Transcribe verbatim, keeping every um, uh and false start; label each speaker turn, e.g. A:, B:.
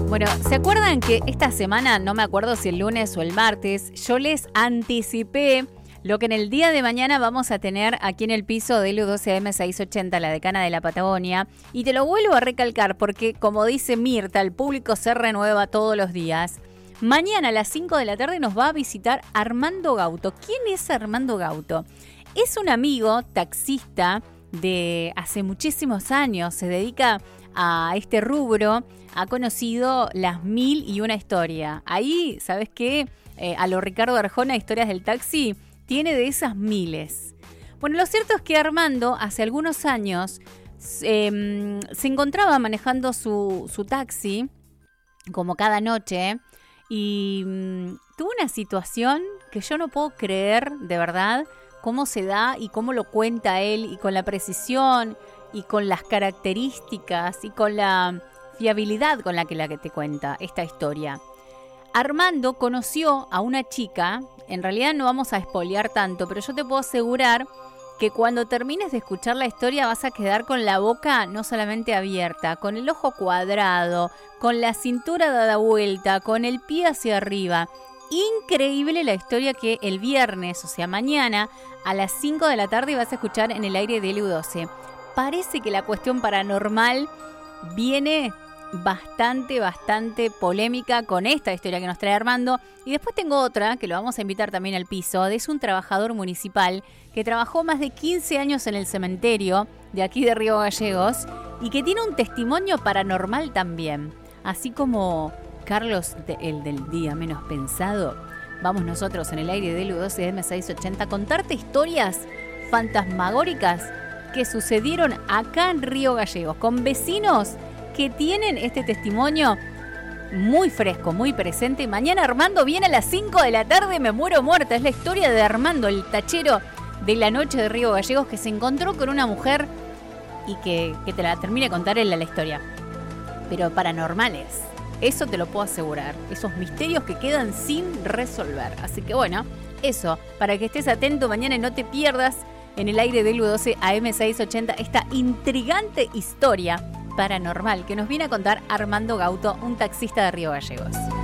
A: Bueno, ¿se acuerdan que esta semana, no me acuerdo si el lunes o el martes, yo les anticipé lo que en el día de mañana vamos a tener aquí en el piso de L U doce A M seiscientos ochenta, la decana de la Patagonia? Y te lo vuelvo a recalcar porque, como dice Mirta, el público se renueva todos los días. Mañana a las cinco de la tarde nos va a visitar Armando Gauto. ¿Quién es Armando Gauto? Es un amigo taxista de hace muchísimos años, se dedica a este rubro, ha conocido las mil y una historia. Ahí, ¿sabes qué? Eh, a lo Ricardo Arjona, Historias del Taxi, tiene de esas miles. Bueno, lo cierto es que Armando hace algunos años eh, se encontraba manejando su, su taxi, como cada noche, y mm, tuvo una situación que yo no puedo creer, de verdad, cómo se da y cómo lo cuenta él, y con la precisión y con las características y con la fiabilidad con la que, la que te cuenta esta historia. Armando conoció a una chica, en realidad no vamos a espolear tanto, pero yo te puedo asegurar que cuando termines de escuchar la historia vas a quedar con la boca no solamente abierta, con el ojo cuadrado, con la cintura dada vuelta, con el pie hacia arriba. Increíble la historia que el viernes, o sea mañana, a las cinco de la tarde vas a escuchar en el aire de L U doce. Parece que la cuestión paranormal viene bastante, bastante polémica con esta historia que nos trae Armando. Y después tengo otra, que lo vamos a invitar también al piso, es un trabajador municipal que trabajó más de quince años en el cementerio de aquí de Río Gallegos y que tiene un testimonio paranormal también. Así como Carlos, de, el del día menos pensado, vamos nosotros en el aire de L U doce A M seiscientos ochenta a contarte historias fantasmagóricas que sucedieron acá en Río Gallegos, con vecinos que tienen este testimonio muy fresco, muy presente. Mañana Armando viene a las cinco de la tarde, me muero muerta. Es la historia de Armando, el tachero de la noche de Río Gallegos, que se encontró con una mujer y que, que te la termine de contar él la historia. Pero paranormales, eso te lo puedo asegurar. Esos misterios que quedan sin resolver. Así que bueno, eso, para que estés atento mañana y no te pierdas en el aire de L U doce A M seiscientos ochenta esta intrigante historia paranormal que nos viene a contar Armando Gauto, un taxista de Río Gallegos.